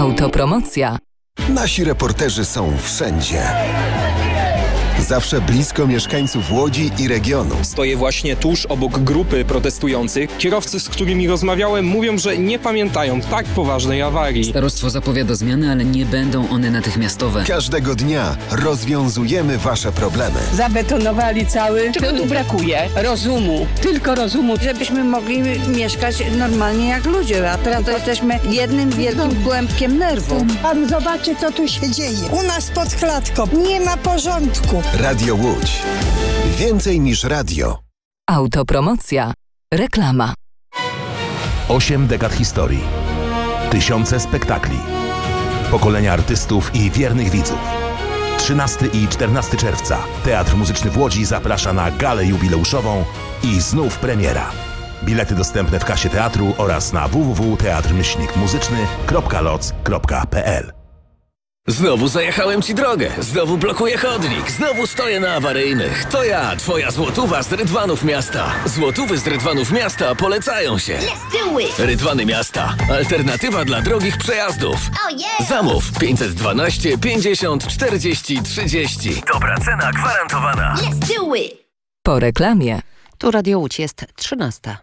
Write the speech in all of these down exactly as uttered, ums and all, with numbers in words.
Autopromocja. Nasi reporterzy są wszędzie. Zawsze blisko mieszkańców Łodzi i regionu. Stoję właśnie tuż obok grupy protestujących. Kierowcy, z którymi rozmawiałem, mówią, że nie pamiętają tak poważnej awarii. Starostwo zapowiada zmiany, ale nie będą one natychmiastowe. Każdego dnia rozwiązujemy wasze problemy. Zabetonowali cały. Czego tu brakuje? Rozumu. Tylko rozumu. Żebyśmy mogli mieszkać normalnie jak ludzie. A teraz to jesteśmy jednym wielkim głębkiem nerwu. Pan zobaczy, co tu się dzieje. U nas pod klatką nie ma porządku. Radio Łódź. Więcej niż radio. Autopromocja. Reklama. Osiem dekad historii. Tysiące spektakli. Pokolenia artystów i wiernych widzów. trzynastego i czternastego czerwca Teatr Muzyczny w Łodzi zaprasza na galę jubileuszową i znów premiera. Bilety dostępne w kasie teatru oraz na w w w kropka teatr myślnik muzyczny kropka loc kropka p l. Znowu zajechałem ci drogę, znowu blokuję chodnik, znowu stoję na awaryjnych. To ja, twoja złotówa z Rydwanów Miasta. Złotówy z Rydwanów Miasta polecają się. Rydwany Miasta. Alternatywa dla drogich przejazdów. Oh yeah. Zamów pięćset dwanaście pięćdziesiąt czterdzieści trzydzieści. Dobra cena gwarantowana. Let's do it. Po reklamie. Tu Radio Łódź, jest trzynasta.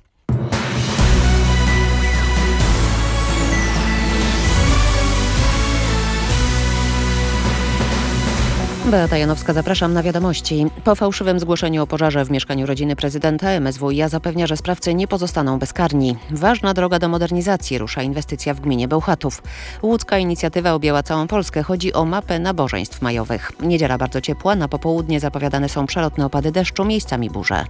Beata Janowska, zapraszam na wiadomości. Po fałszywym zgłoszeniu o pożarze w mieszkaniu rodziny prezydenta M S W iA zapewnia, że sprawcy nie pozostaną bezkarni. Ważna droga do modernizacji, rusza inwestycja w gminie Bełchatów. Łódzka inicjatywa objęła całą Polskę. Chodzi o mapę nabożeństw majowych. Niedziela bardzo ciepła, na popołudnie zapowiadane są przelotne opady deszczu, miejscami burze.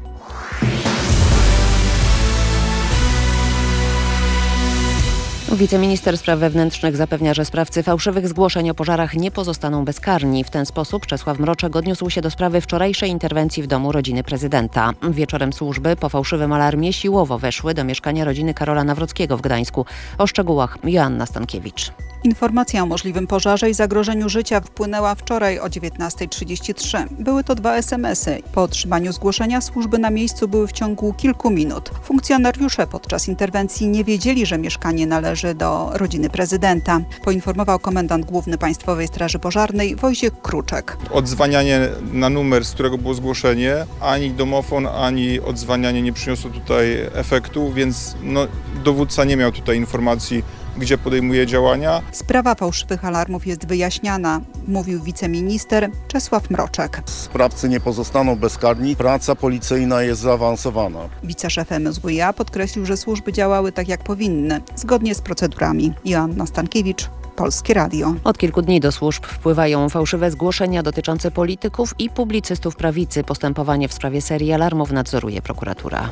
Wiceminister spraw wewnętrznych zapewnia, że sprawcy fałszywych zgłoszeń o pożarach nie pozostaną bezkarni. W ten sposób Czesław Mroczek odniósł się do sprawy wczorajszej interwencji w domu rodziny prezydenta. Wieczorem służby po fałszywym alarmie siłowo weszły do mieszkania rodziny Karola Nawrockiego w Gdańsku. O szczegółach Joanna Stankiewicz. Informacja o możliwym pożarze i zagrożeniu życia wpłynęła wczoraj o dziewiętnasta trzydzieści trzy. Były to dwa es em esy. Po otrzymaniu zgłoszenia służby na miejscu były w ciągu kilku minut. Funkcjonariusze podczas interwencji nie wiedzieli, że mieszkanie należy do rodziny prezydenta. Poinformował komendant główny Państwowej Straży Pożarnej Wojciech Kruczek. Odzwanianie na numer, z którego było zgłoszenie, ani domofon, ani odzwanianie nie przyniosło tutaj efektu, więc no, dowódca nie miał tutaj informacji, gdzie podejmuje działania. Sprawa fałszywych alarmów jest wyjaśniana, mówił wiceminister Czesław Mroczek. Sprawcy nie pozostaną bezkarni, praca policyjna jest zaawansowana. Wiceszef M S W iA podkreślił, że służby działały tak jak powinny, zgodnie z procedurami. Joanna Stankiewicz, Polskie Radio. Od kilku dni do służb wpływają fałszywe zgłoszenia dotyczące polityków i publicystów prawicy. Postępowanie w sprawie serii alarmów nadzoruje prokuratura.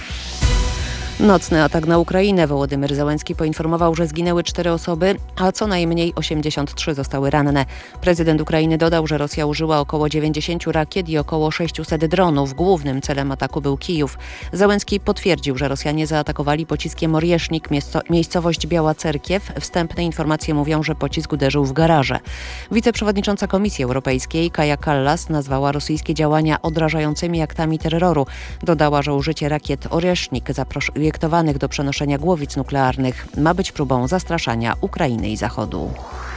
Nocny atak na Ukrainę. Wołodymyr Zełenski poinformował, że zginęły cztery osoby, a co najmniej osiemdziesiąt trzy zostały ranne. Prezydent Ukrainy dodał, że Rosja użyła około dziewięćdziesiąt rakiet i około sześciuset dronów. Głównym celem ataku był Kijów. Zełenski potwierdził, że Rosjanie zaatakowali pociskiem Oriesznik, miejscowość Biała Cerkiew. Wstępne informacje mówią, że pocisk uderzył w garaże. Wiceprzewodnicząca Komisji Europejskiej Kaja Kallas nazwała rosyjskie działania odrażającymi aktami terroru. Dodała, że użycie rakiet Oriesznik zaproszone projektowanych do przenoszenia głowic nuklearnych ma być próbą zastraszania Ukrainy i Zachodu.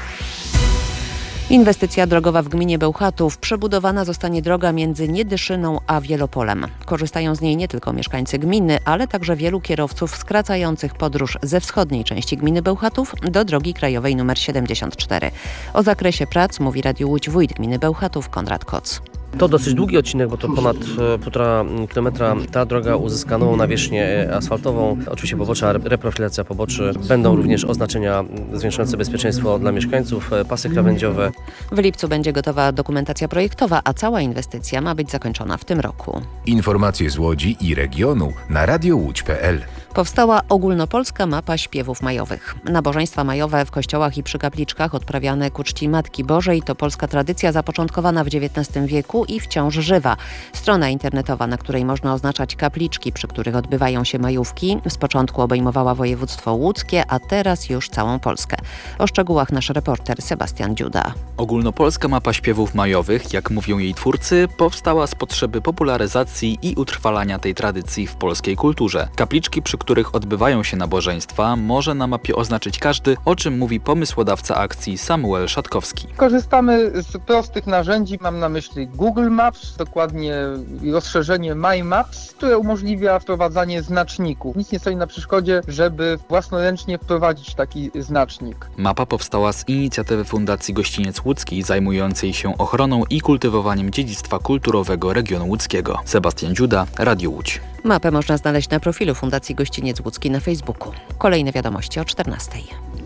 Inwestycja drogowa w gminie Bełchatów. Przebudowana zostanie droga między Niedyszyną a Wielopolem. Korzystają z niej nie tylko mieszkańcy gminy, ale także wielu kierowców skracających podróż ze wschodniej części gminy Bełchatów do drogi krajowej nr siedemdziesiąt cztery. O zakresie prac mówi Radiu Łódź wójt gminy Bełchatów Konrad Koc. To dosyć długi odcinek, bo to ponad półtora kilometra. Ta droga uzyska nową nawierzchnię asfaltową. Oczywiście pobocza, reprofilacja poboczy. Będą również oznaczenia zwiększające bezpieczeństwo dla mieszkańców, pasy krawędziowe. W lipcu będzie gotowa dokumentacja projektowa, a cała inwestycja ma być zakończona w tym roku. Informacje z Łodzi i regionu na radio łódź kropka p l. Powstała ogólnopolska mapa śpiewów majowych. Nabożeństwa majowe w kościołach i przy kapliczkach odprawiane ku czci Matki Bożej to polska tradycja zapoczątkowana w dziewiętnastym wieku i wciąż żywa. Strona internetowa, na której można oznaczać kapliczki, przy których odbywają się majówki, z początku obejmowała województwo łódzkie, a teraz już całą Polskę. O szczegółach nasz reporter Sebastian Dziuda. Ogólnopolska mapa śpiewów majowych, jak mówią jej twórcy, powstała z potrzeby popularyzacji i utrwalania tej tradycji w polskiej kulturze. Kapliczki, przy których odbywają się nabożeństwa, może na mapie oznaczyć każdy, o czym mówi pomysłodawca akcji Samuel Szatkowski. Korzystamy z prostych narzędzi, mam na myśli Google Maps, dokładnie rozszerzenie My Maps, które umożliwia wprowadzanie znaczników. Nic nie stoi na przeszkodzie, żeby własnoręcznie wprowadzić taki znacznik. Mapa powstała z inicjatywy Fundacji Gościniec Łódzki, zajmującej się ochroną i kultywowaniem dziedzictwa kulturowego regionu łódzkiego. Sebastian Dziuda, Radio Łódź. Mapę można znaleźć na profilu Fundacji Gościniec Łódzki na Facebooku. Kolejne wiadomości o czternastej.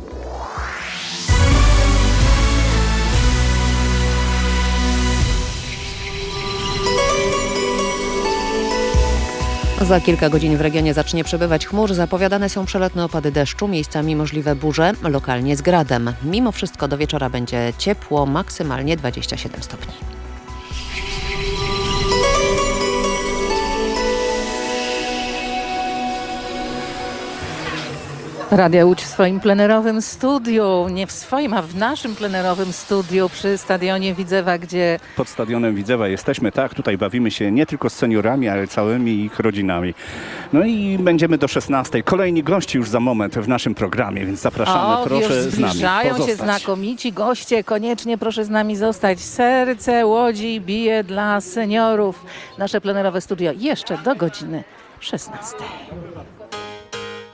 Za kilka godzin w regionie zacznie przebywać chmur. Zapowiadane są przelotne opady deszczu, miejscami możliwe burze, lokalnie z gradem. Mimo wszystko do wieczora będzie ciepło, maksymalnie dwadzieścia siedem stopni. Radia Łódź w swoim plenerowym studiu, nie w swoim, a w naszym plenerowym studiu przy Stadionie Widzewa, gdzie... Pod Stadionem Widzewa jesteśmy, tak, tutaj bawimy się nie tylko z seniorami, ale całymi ich rodzinami. No i będziemy do szesnastej. Kolejni gości już za moment w naszym programie, więc zapraszamy, o, proszę już z nami zbliżają pozostać. się znakomici goście, koniecznie proszę z nami zostać. Serce Łodzi bije dla seniorów. Nasze plenerowe studio jeszcze do godziny szesnastej.